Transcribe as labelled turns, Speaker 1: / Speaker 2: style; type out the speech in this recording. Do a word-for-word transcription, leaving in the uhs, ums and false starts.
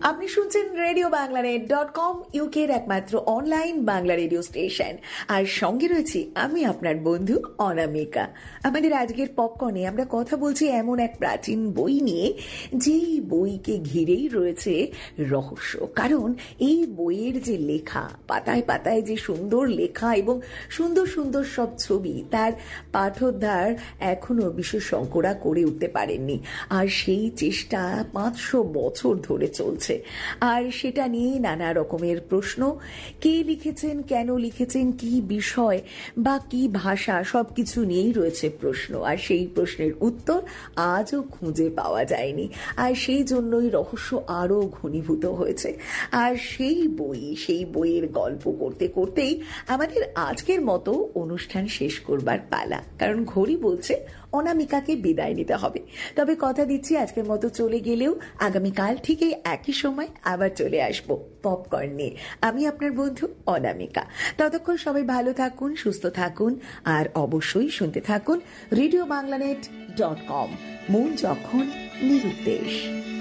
Speaker 1: আপনি শুনছেন radio বাংলানেট dot com, ইউকের একমাত্র অনলাইন বাংলা রেডিও স্টেশন। আর সঙ্গে রয়েছি আমি আপনার বন্ধু অনামিকা। আমাদের আজকের পপকর্নে আমরা কথা বলছি এমন এক প্রাচীন বই নিয়ে, যেই বইকে ঘিরেই রয়েছে রহস্য। কারণ এই বইয়ের যে লেখা, পাতায় পাতায় যে সুন্দর লেখা এবং সুন্দর সুন্দর সব ছবি, তার পাঠোদ্ধার এখনো বিশেষজ্ঞরা করে উঠতে পারেননি। আর সেই চেষ্টা পাঁচশো বছর ধরে চলছে। আর সেটা নিয়ে নানা রকমের প্রশ্ন, কে লিখেছেন, কেন লিখেছেন, কি বিষয় বা কি ভাষা, সবকিছু নিয়েই রয়েছে প্রশ্ন। আর সেই প্রশ্নের উত্তর আজও খুঁজে পাওয়া যায়নি। আর সেই জন্যই রহস্য আরো ঘনীভূত হয়েছে। আর সেই বই, সেই বইয়ের গল্প করতে করতেই আমাদের আজকের মতো অনুষ্ঠান শেষ করবার পালা। কারণ ঘড়ি বলছে অনামিকাকে বিদায় নিতে হবে। তবে কথা দিচ্ছি, আজকের মতো চলে গেলেও আগামীকাল ঠিক এই একই সময় আবার চলে আসবো পপকর্ন নিয়ে। আমি আপনার বন্ধু অনামিকা। ততক্ষণ সবাই ভালো থাকুন, সুস্থ থাকুন, আর অবশ্যই শুনতে থাকুন রেডিও বাংলানেট ডট কম, মন যখন নিরুদ্দেশ।